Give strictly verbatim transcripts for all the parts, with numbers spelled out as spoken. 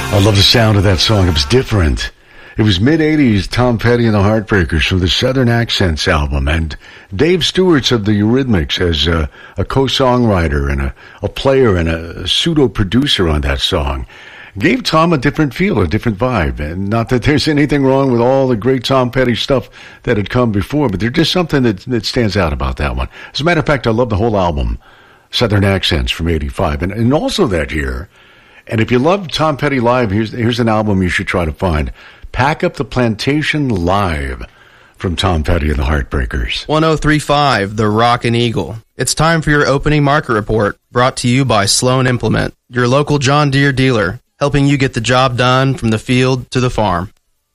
I love the sound of that song. It was different. It was mid-eighties Tom Petty and the Heartbreakers from the Southern Accents album. And Dave Stewart's of the Eurythmics as a, a co-songwriter and a, a player and a pseudo-producer on that song gave Tom a different feel, a different vibe. And not that there's anything wrong with all the great Tom Petty stuff that had come before, but there's just something that, that stands out about that one. As a matter of fact, I love the whole album, Southern Accents from eighty-five. And, and also that year, and if you love Tom Petty live, here's, here's an album you should try to find. Pack Up the Plantation Live from Tom Petty and the Heartbreakers. one oh three point five, The Rockin' Eagle. It's time for your opening market report, brought to you by Sloan Implement, your local John Deere dealer, helping you get the job done from the field to the farm.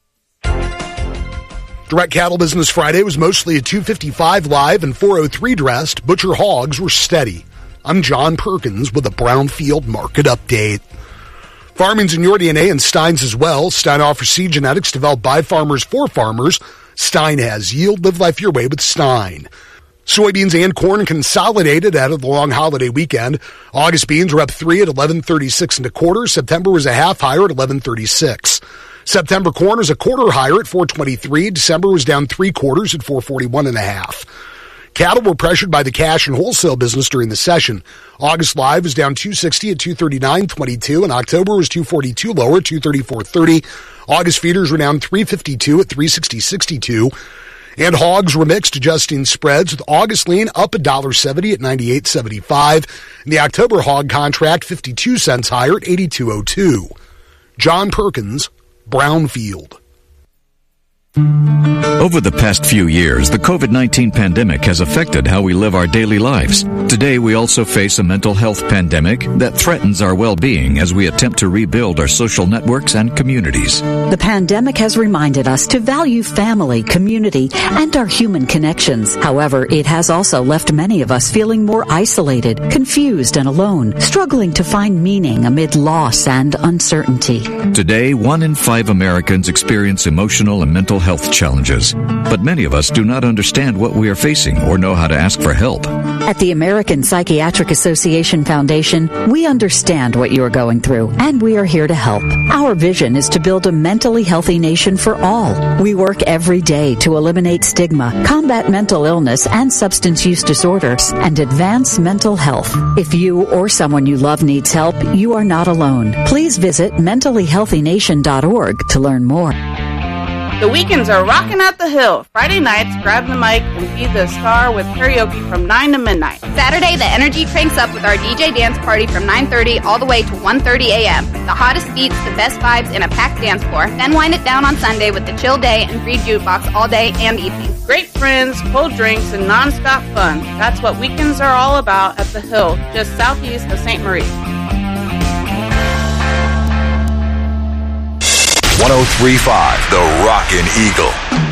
Direct Cattle Business Friday was mostly a two fifty-five live and four oh three dressed. Butcher hogs were steady. I'm John Perkins with a Brownfield market update. Farming's in your D N A and Stein's as well. Stein offers seed genetics developed by farmers for farmers. Stein has yield. Live life your way with Stein. Soybeans and corn consolidated out of the long holiday weekend. August beans were up three at eleven thirty-six and a quarter. September was a half higher at eleven thirty-six. September corn is a quarter higher at four twenty-three. December was down three quarters at four forty-one and a half. Cattle were pressured by the cash and wholesale business during the session. August live was down two sixty at two thirty-nine twenty-two, and October was two forty-two lower at two thirty-four thirty. August feeders were down three fifty-two at three sixty sixty-two. And hogs were mixed, adjusting spreads, with August lean up one seventy at ninety-eight seventy-five. And the October hog contract fifty-two cents higher at eighty-two oh two. John Perkins, Brownfield. Over the past few years, the covid nineteen pandemic has affected how we live our daily lives. Today, we also face a mental health pandemic that threatens our well-being as we attempt to rebuild our social networks and communities. The pandemic has reminded us to value family, community, and our human connections. However, it has also left many of us feeling more isolated, confused, and alone, struggling to find meaning amid loss and uncertainty. Today, one in five Americans experience emotional and mental health challenges, but many of us do not understand what we are facing or know how to ask for help. At the American Psychiatric Association Foundation, we understand what you are going through, and we are here to help. Our vision is to build a mentally healthy nation for all. We work every day to eliminate stigma, combat mental illness and substance use disorders, and advance mental health. If you or someone you love needs help, you are not alone. Please visit mentally healthy nation dot org to learn more. The weekends are rocking at the Hill. Friday nights, grab the mic and be the star with karaoke from nine to midnight. Saturday, the energy cranks up with our D J dance party from nine thirty all the way to one thirty a.m. The hottest beats, the best vibes, and a packed dance floor. Then wind it down on Sunday with the chill day and free jukebox all day and evening. Great friends, cold drinks, and non-stop fun. That's what weekends are all about at the Hill, just southeast of Saint Marie. one oh three point five, The Rockin' Eagle.